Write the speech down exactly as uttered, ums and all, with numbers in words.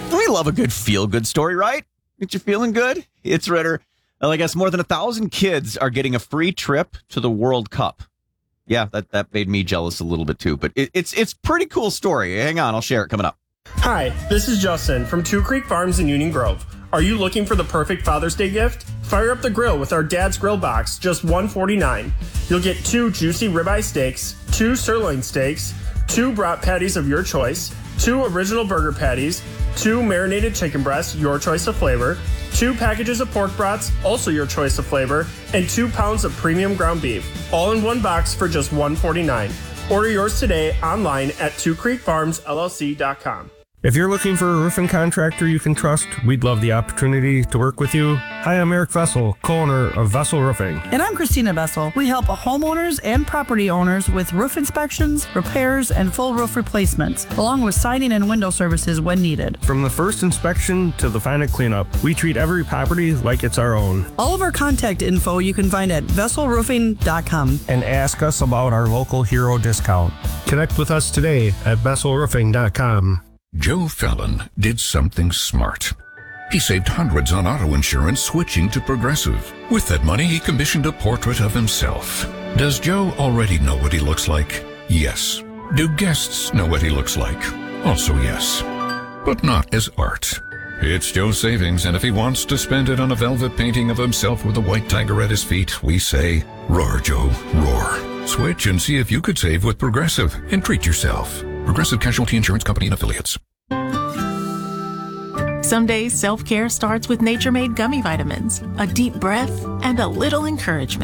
We love a good feel-good story, right? Get you feeling good? It's Ritter. Well, I guess more than a thousand kids are getting a free trip to the World Cup. Yeah, that, that made me jealous a little bit too, but it, it's it's pretty cool story. Hang on, I'll share it coming up. Hi, this is Justin from Two Creek Farms in Union Grove. Are you looking for the perfect Father's Day gift? Fire up the grill with our Dad's Grill Box, just one forty-nine. You'll get two juicy ribeye steaks, two sirloin steaks, two brat patties of your choice, two original burger patties, two marinated chicken breasts, your choice of flavor, two packages of pork brats, also your choice of flavor, and two pounds of premium ground beef, all in one box for just one forty-nine. Order yours today online at two creek farms l l c dot com. If you're looking for a roofing contractor you can trust, we'd love the opportunity to work with you. Hi, I'm Eric Vessel, co-owner of Vessel Roofing. And I'm Christina Vessel. We help homeowners and property owners with roof inspections, repairs, and full roof replacements, along with siding and window services when needed. From the first inspection to the final cleanup, we treat every property like it's our own. All of our contact info you can find at vessel roofing dot com. And ask us about our local hero discount. Connect with us today at vessel roofing dot com. Joe Fallon did something smart. He saved hundreds on auto insurance switching to Progressive. With that money, he commissioned a portrait of himself. Does Joe already know what he looks like? Yes. Do guests know what he looks like? Also yes. But not as art. It's Joe's savings, and if he wants to spend it on a velvet painting of himself with a white tiger at his feet, we say, roar, Joe, roar. Switch and see if you could save with Progressive and treat yourself. Progressive Casualty Insurance Company and Affiliates. Some days self-care starts with Nature Made gummy vitamins, a deep breath, and a little encouragement.